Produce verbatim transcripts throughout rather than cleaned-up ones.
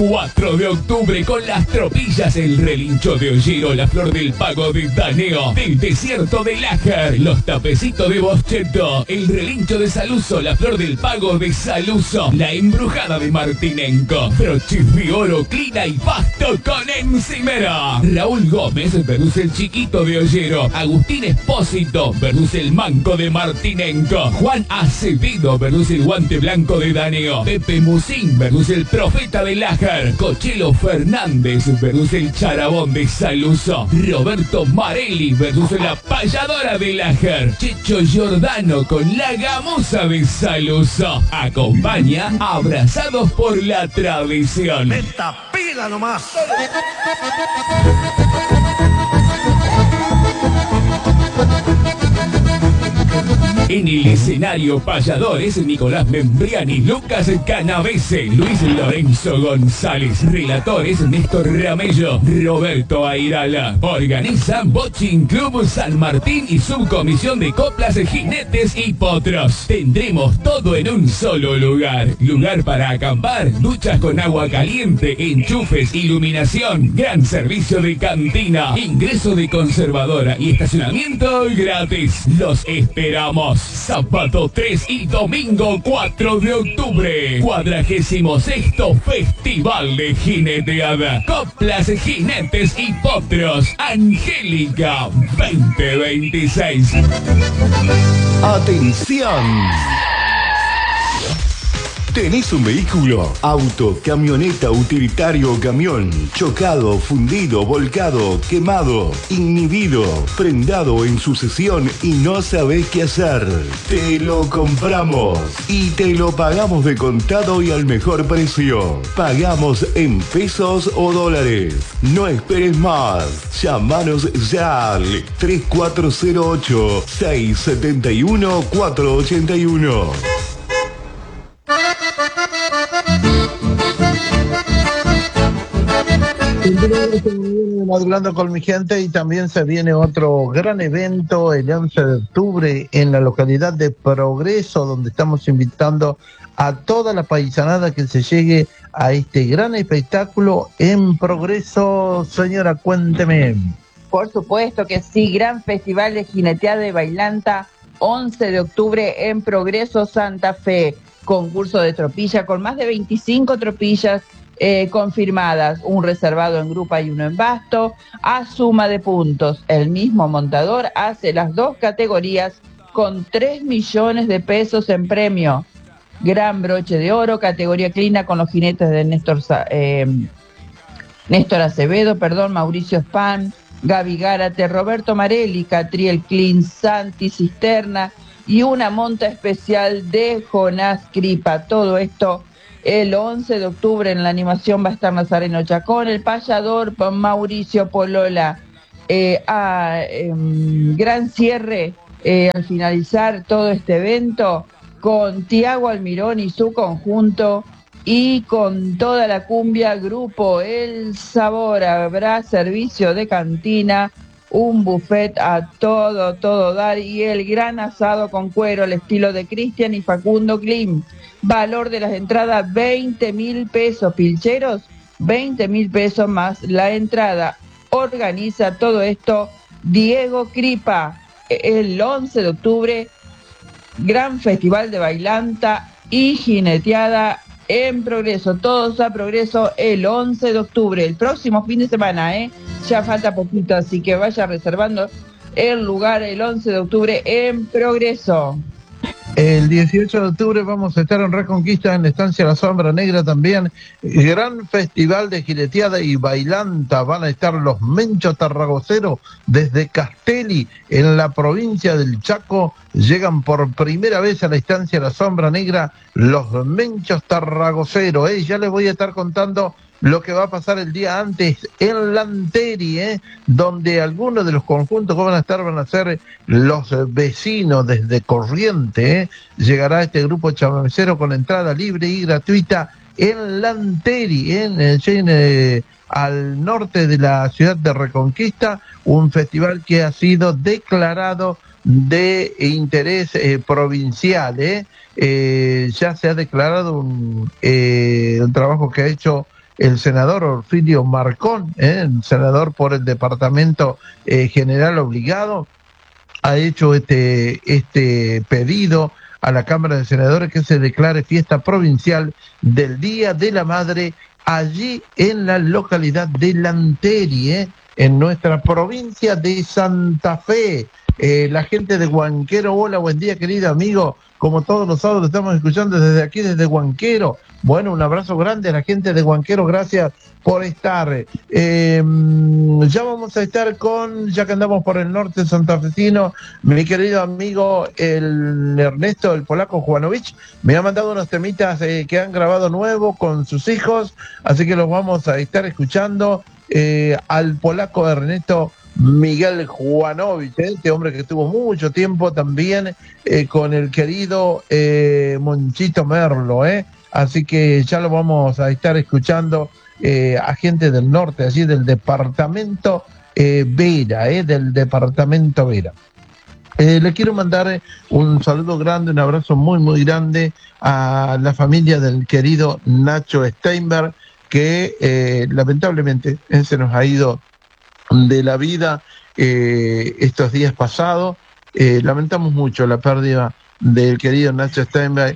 cuatro de octubre con las tropillas, el relincho de Ollero, la flor del pago de Daneo, del desierto de Lájar, los tapecitos de Boscheto, el relincho de Saluso, la flor del pago de Saluso, la embrujada de Martinenco, broches de oro, clina y pasto con encimera. Raúl Gómez produce el chiquito de Ollero, Agustín Espósito produce el manco de Martinenco, Juan Acevedo produce el guante blanco de Daneo, Pepe Musín produce el profeta de Lájar, Cochelo Fernández produce el charabón de Saluso, Roberto Marelli produce la payadora de Lájar, Checho Giordano con la gamuza de Saluso. Acompaña Abrazados por la Tradición. ¡Meta pila nomás! En el escenario payadores, Nicolás Membriani, Lucas Canavese, Luis Lorenzo González. Relatores, Néstor Ramello, Roberto Airala. Organizan Bochín Club San Martín y Subcomisión de Coplas, Jinetes y Potros. Tendremos todo en un solo lugar. Lugar para acampar, duchas con agua caliente, enchufes, iluminación, gran servicio de cantina, ingreso de conservadora y estacionamiento gratis. Los esperamos. Sábado tres y domingo cuatro de octubre. Cuadragésimo sexto Festival de Jineteada. Coplas, Jinetes y Potros. Angélica veinte veintiséis. ¡Atención! ¿Tenés un vehículo? Auto, camioneta, utilitario o camión. Chocado, fundido, volcado, quemado, inhibido, prendado en sucesión y no sabés qué hacer. Te lo compramos y te lo pagamos de contado y al mejor precio. Pagamos en pesos o dólares. No esperes más. Llámanos ya al tres cuatro cero ocho, seis siete uno, cuatro ocho uno. Madurando con mi gente, y también se viene otro gran evento el once de octubre en la localidad de Progreso, donde estamos invitando a toda la paisanada que se llegue a este gran espectáculo en Progreso. Señora, cuénteme. Por supuesto que sí, gran festival de jineteada y bailanta, once de octubre en Progreso, Santa Fe. Concurso de tropilla con más de veinticinco tropillas eh, confirmadas, un reservado en grupa y uno en basto, a suma de puntos. El mismo montador hace las dos categorías con tres millones de pesos en premio. Gran broche de oro, categoría clina con los jinetes de Néstor, eh, Néstor Acevedo, perdón, Mauricio Span, Gaby Gárate, Roberto Marelli, Catriel Clin, Santi Cisterna y una monta especial de Jonás Cripa. Todo esto el once de octubre. En la animación va a estar Nazareno Chacón, el payador Mauricio Polola. Eh, a, eh, gran cierre eh, al finalizar todo este evento con Tiago Almirón y su conjunto, y con toda la cumbia grupo El Sabor. Habrá servicio de cantina, un buffet a todo, todo dar, y el gran asado con cuero al estilo de Cristian y Facundo Klim. Valor de las entradas veinte mil pesos, pilcheros, veinte mil pesos más la entrada. Organiza todo esto Diego Cripa. El once de octubre, gran festival de bailanta y jineteada en Progreso. Todos a Progreso el once de octubre, el próximo fin de semana, ¿eh? Ya falta poquito, así que vaya reservando el lugar el once de octubre en Progreso. El dieciocho de octubre vamos a estar en Reconquista, en la estancia La Sombra Negra también. Gran festival de jineteada y bailanta. Van a estar los Menchos Tarragoceros desde Castelli, en la provincia del Chaco. Llegan por primera vez a la estancia La Sombra Negra los Menchos Tarragoceros. ¿eh? Ya les voy a estar contando lo que va a pasar el día antes en Lanteri, ¿eh? donde algunos de los conjuntos que van a estar van a ser los vecinos desde Corriente. ¿eh? Llegará este grupo chamamecero con entrada libre y gratuita en Lanteri, ¿eh? en, en, eh, al norte de la ciudad de Reconquista, un festival que ha sido declarado de interés eh, provincial. ¿eh? Eh, ya se ha declarado un, eh, un trabajo que ha hecho el senador Orfilio Marcón, ¿eh? El senador por el Departamento eh, General Obligado, ha hecho este, este pedido a la Cámara de Senadores que se declare fiesta provincial del Día de la Madre allí en la localidad de Lanteri, ¿eh? En nuestra provincia de Santa Fe. Eh, la gente de Huanquero, hola, buen día querido amigo, como todos los sábados estamos escuchando desde aquí, desde Huanquero. Bueno, un abrazo grande a la gente de Huanquero, gracias por estar. Eh, ya vamos a estar con, ya que andamos por el norte santafesino, mi querido amigo el Ernesto, el polaco Juanovich, me ha mandado unos temitas eh, que han grabado nuevo con sus hijos, así que los vamos a estar escuchando. Eh, al polaco Ernesto Miguel Juanovich, ¿eh? Este hombre que estuvo mucho tiempo también eh, con el querido eh, Monchito Merlo, ¿eh? Así que ya lo vamos a estar escuchando eh, a gente del norte, así del departamento eh, Vera, ¿eh? Del departamento Vera. Eh, le quiero mandar un saludo grande, un abrazo muy, muy grande a la familia del querido Nacho Steinberg, que eh, lamentablemente eh, se nos ha ido de la vida eh, estos días pasados. Eh, lamentamos mucho la pérdida del querido Nacho Steinberg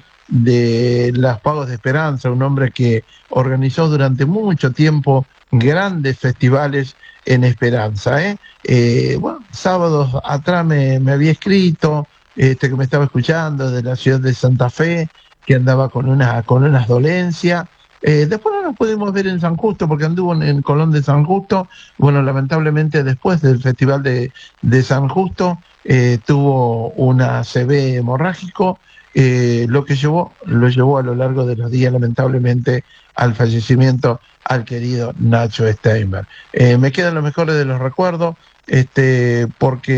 de Las Pagos de Esperanza, un hombre que organizó durante mucho tiempo grandes festivales en Esperanza. ¿eh? Eh, bueno, sábados atrás me, me había escrito, este que me estaba escuchando de la ciudad de Santa Fe, que andaba con, una, con unas dolencias. Eh, después no nos pudimos ver en San Justo porque anduvo en, en Colón de San Justo. Bueno, lamentablemente después del Festival de, de San Justo eh, tuvo una C V hemorrágico, eh, lo que llevó, lo llevó a lo largo de los días lamentablemente al fallecimiento al querido Nacho Steinberg. Eh, me quedan los mejores de los recuerdos, este,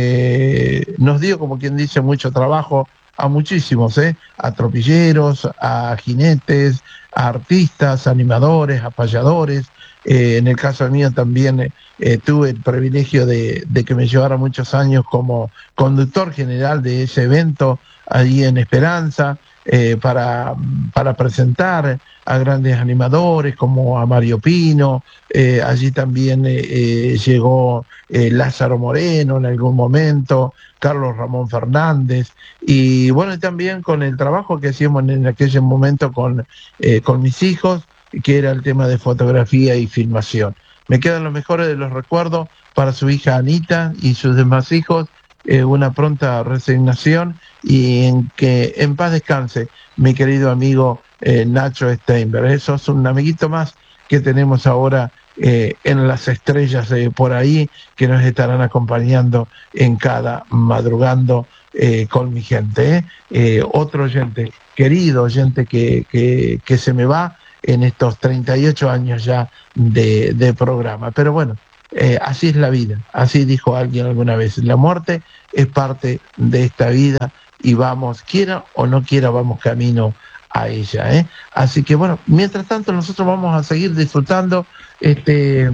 porque nos dio, como quien dice, mucho trabajo a muchísimos, ¿eh? A tropilleros, a jinetes, a artistas, animadores, a payadores. Eh, en el caso mío también eh, tuve el privilegio de, de que me llevara muchos años como conductor general de ese evento ahí en Esperanza, eh, para, para presentar a grandes animadores como a Mario Pino. Eh, allí también eh, eh, llegó eh, Lázaro Moreno en algún momento, Carlos Ramón Fernández, y bueno, y también con el trabajo que hacíamos en, en aquel momento con, eh, con mis hijos, que era el tema de fotografía y filmación. Me quedan los mejores de los recuerdos para su hija Anita y sus demás hijos, eh, una pronta resignación y en que en paz descanse mi querido amigo eh, Nacho Steinberg. Eso es un amiguito más que tenemos ahora eh, en las estrellas eh, por ahí, que nos estarán acompañando en cada madrugando eh, con mi gente. ¿eh? Eh, otro oyente, querido oyente que, que, que se me va en estos treinta y ocho años ya de, de programa. Pero bueno, eh, así es la vida, así dijo alguien alguna vez, la muerte es parte de esta vida y vamos, quiera o no quiera, vamos camino a ella. ¿eh? Así que bueno, mientras tanto nosotros vamos a seguir disfrutando este,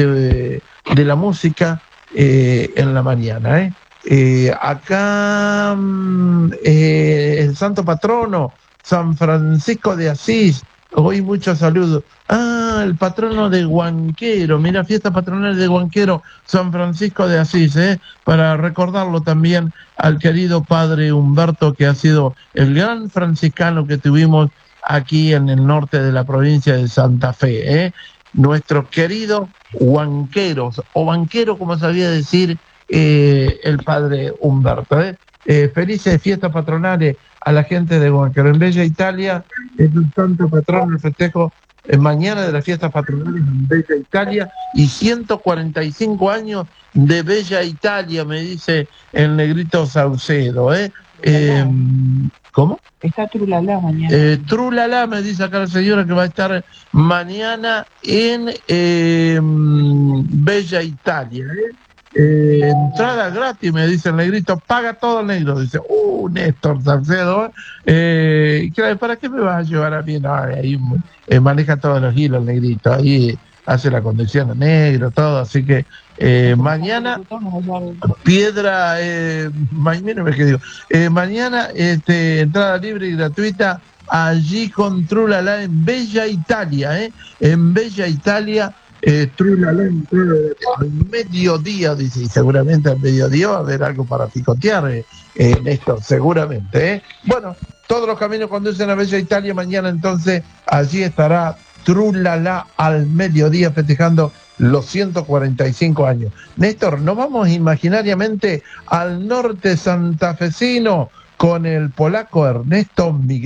de, de la música eh, en la mañana. ¿eh? Eh, acá eh, el santo patrono, San Francisco de Asís, hoy muchos saludos. Ah, el patrono de Huanquero, mira, fiesta patronal de Huanquero, San Francisco de Asís, ¿eh? Para recordarlo también al querido padre Humberto, que ha sido el gran franciscano que tuvimos aquí en el norte de la provincia de Santa Fe, ¿eh? Nuestros queridos huanqueros, o banquero, como sabía decir eh, el padre Humberto, ¿eh? Eh, felices fiestas patronales a la gente de Huanquero. En Bella Italia es un santo patrón, el festejo eh, mañana de las fiestas patronales en Bella Italia, y ciento cuarenta y cinco años de Bella Italia, me dice el negrito Saucedo. ¿eh? Eh, ¿Cómo? Está Trulalá mañana. Eh, Trulalá, me dice acá la señora, que va a estar mañana en eh, Bella Italia. ¿eh? Eh, entrada gratis, me dice el negrito, paga todo el negro. Dice, uh, Néstor Salcedo, eh, ¿para qué me vas a llevar a mí? No, ahí eh, maneja todos los hilos el negrito, ahí hace la conducción en negro, todo, así que eh, mañana, piedra, eh, mañana, ¿qué digo? Eh, mañana, este, entrada libre y gratuita allí con Trulala en Bella Italia, ¿eh? En Bella Italia, eh, Trulala al mediodía, dice, y seguramente al mediodía va a haber algo para picotear eh, en esto, seguramente, ¿eh? Bueno, todos los caminos conducen a Bella Italia, mañana entonces allí estará Trulala al mediodía festejando los ciento cuarenta y cinco años. Néstor, nos vamos imaginariamente al norte santafesino con el polaco Ernesto Miguel.